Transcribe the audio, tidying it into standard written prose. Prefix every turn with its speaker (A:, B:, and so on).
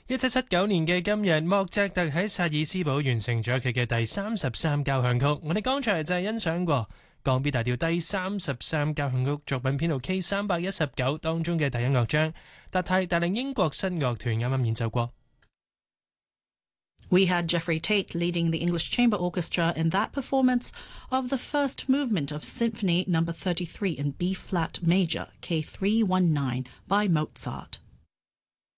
A: 1779年嘅今日，莫扎特喺薩爾斯堡完成咗佢嘅第33交響曲。我哋剛才就係欣賞過降 B 大調第33交響曲作品編號 K319 當中嘅第一樂章，特提帶領英國新樂團啱啱演奏過。
B: We had Jeffrey Tate leading the English Chamber Orchestra in that performance of the first movement of Symphony No. 33 in B-flat major, K319 by Mozart.